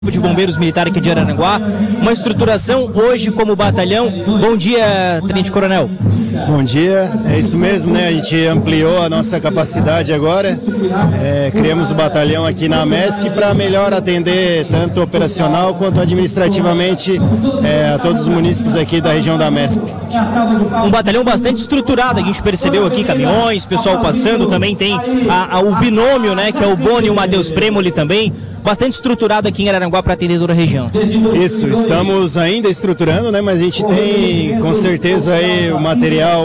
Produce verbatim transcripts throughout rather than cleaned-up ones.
de Bombeiros Militar aqui de Araranguá, uma estruturação hoje como batalhão. Bom dia, Tenente Coronel. Bom dia, é isso mesmo, né? A gente ampliou a nossa capacidade agora, é, criamos o batalhão aqui na MESC para melhor atender tanto operacional quanto administrativamente é, a todos os munícipes aqui da região da MESC. Um batalhão bastante estruturado, a gente percebeu aqui caminhões, pessoal passando, também tem a, a, o binômio, né, que é o Boni e o Matheus Premoli também. Bastante estruturado aqui em Araranguá para atender toda a região. Isso, estamos ainda estruturando, né? Mas a gente tem com certeza aí o material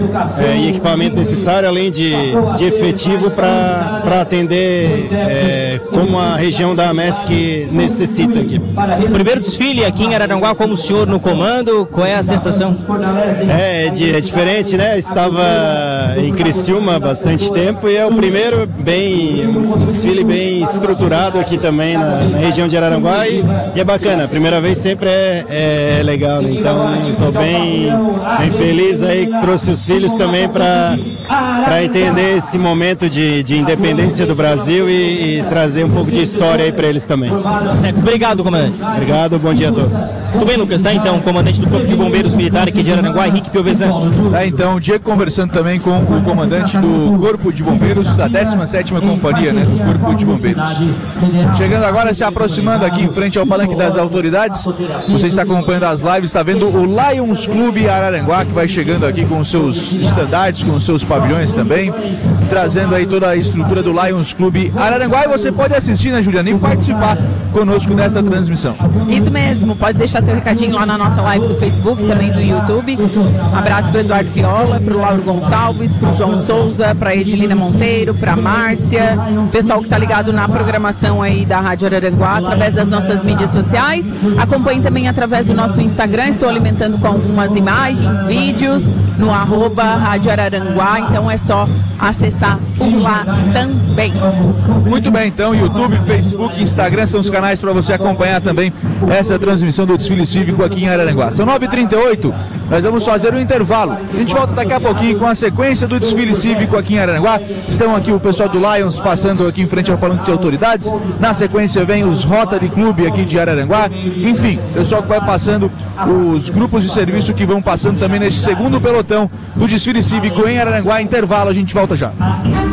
é, e equipamento necessário, além de, de efetivo para atender é, como a região da MESC necessita aqui. Primeiro desfile aqui em Araranguá, como o senhor no comando, qual é a sensação? É, é, de, é diferente, né? Estava em Criciúma há bastante tempo e é o primeiro bem, um desfile bem estruturado aqui também na, na região de Araranguá e, e é bacana, a primeira vez sempre é, é legal, né? Então estou bem, bem feliz aí que trouxe os filhos também para para entender esse momento de, de independência do Brasil e, e trazer um pouco de história aí para eles também. Certo, obrigado, comandante. Obrigado, bom dia a todos. Tudo bem, Lucas, tá? Então, comandante do Corpo de Bombeiros Militar aqui de Araranguá, Henrique Piovesan. Tá, então, o Diego conversando também com o comandante do Corpo de Bombeiros da décima sétima Companhia, né, do Corpo de Bombeiros. Chegando agora, se aproximando aqui em frente ao palanque das autoridades, você está acompanhando as lives, está vendo o Lions Clube Araranguá, que vai chegando aqui com os seus estandartes, com os seus pavilhões também, trazendo aí toda a estrutura do Lions Clube Araranguá, e você pode assistir, né, Juliana, e participar conosco dessa transmissão. Isso mesmo, pode deixar seu recadinho lá na nossa live do Facebook, também do YouTube. Abraço para o Eduardo Viola, para o Lauro Gonçalves, para o João Souza, para a Edilina Monteiro, para a Márcia, pessoal que está ligado na programação aí da Rádio Araranguá, através das nossas mídias sociais. Acompanhe também através do nosso Instagram, estou alimentando com algumas imagens, vídeos, no arroba Rádio Araranguá, então é só acessar por lá também. Muito bem, então, YouTube, Facebook, Instagram são os canais para você acompanhar também essa transmissão do desfile cívico aqui em Araranguá. São nove e trinta e oito, nós vamos fazer um intervalo. A gente volta daqui a pouquinho com a sequência do desfile cívico aqui em Araranguá. Estão aqui o pessoal do Lions passando aqui em frente ao palanque de autoridades. Na sequência vem os Rotary Clube aqui de Araranguá. Enfim, pessoal que vai passando, os grupos de serviço que vão passando também nesse segundo pelotão do desfile cívico em Araranguá. Intervalo, a gente volta já.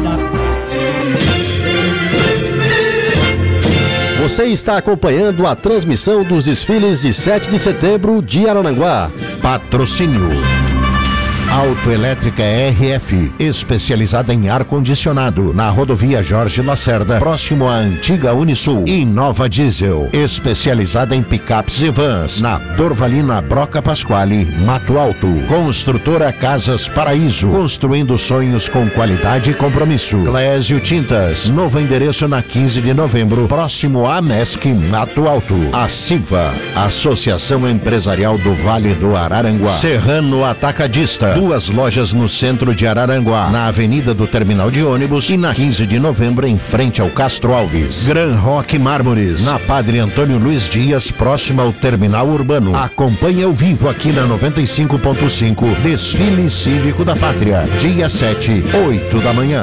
Você está acompanhando a transmissão dos desfiles de sete de setembro de Araranguá. Patrocínio Autoelétrica R F, especializada em ar-condicionado, na rodovia Jorge Lacerda, próximo à antiga Unisul. E Nova Diesel, especializada em picapes e vans, na Dorvalina Broca Pasquale, Mato Alto. Construtora Casas Paraíso, construindo sonhos com qualidade e compromisso. Clésio Tintas, novo endereço na quinze de novembro, próximo à MESC, Mato Alto. A Siva, Associação Empresarial do Vale do Araranguá. Serrano Atacadista, duas lojas no centro de Araranguá, na Avenida do Terminal de Ônibus e na quinze de novembro em frente ao Castro Alves. Gran Rock Mármores, na Padre Antônio Luiz Dias, próximo ao Terminal Urbano. Acompanhe ao vivo aqui na noventa e cinco ponto cinco, Desfile Cívico da Pátria, dia sete, oito da manhã.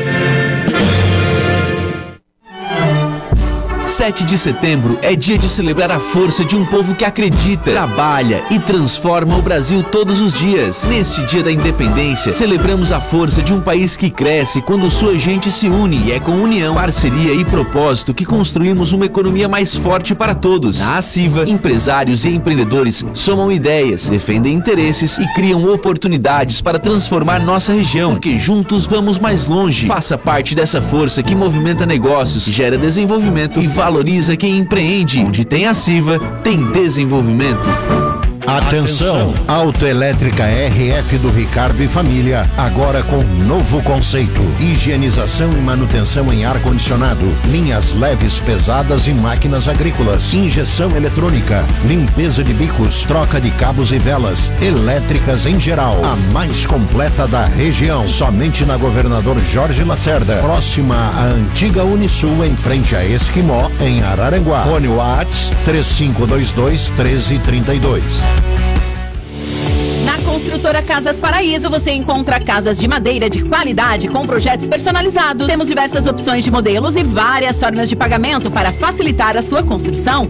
sete de setembro é dia de celebrar a força de um povo que acredita, trabalha e transforma o Brasil todos os dias. Neste dia da independência, celebramos a força de um país que cresce quando sua gente se une, e é com união, parceria e propósito que construímos uma economia mais forte para todos. Na Aciva, empresários e empreendedores somam ideias, defendem interesses e criam oportunidades para transformar nossa região, porque juntos vamos mais longe. Faça parte dessa força que movimenta negócios, gera desenvolvimento e valoriza Valoriza quem empreende. Onde tem Aciva, tem desenvolvimento. Atenção! Autoelétrica R F do Ricardo e Família, agora com novo conceito: higienização e manutenção em ar-condicionado, linhas leves, pesadas e máquinas agrícolas, injeção eletrônica, limpeza de bicos, troca de cabos e velas, elétricas em geral, a mais completa da região, somente na Governador Jorge Lacerda, próxima à antiga Unisul, em frente a Esquimó, em Araranguá. Fone WhatsApp três cinco dois dois, um três três dois. Construtora Casas Paraíso, você encontra casas de madeira de qualidade com projetos personalizados. Temos diversas opções de modelos e várias formas de pagamento para facilitar a sua construção.